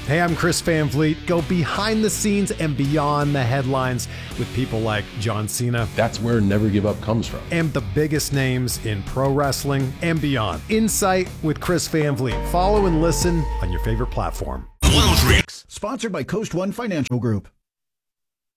Hey, I'm Chris Van Vliet. Go behind the scenes and beyond the headlines with people like John Cena. That's where Never Give Up comes from. And the biggest names in pro wrestling and beyond. Insight with Chris Van Vliet. Follow and listen on your favorite platform. 103. Sponsored by Coast One Financial Group.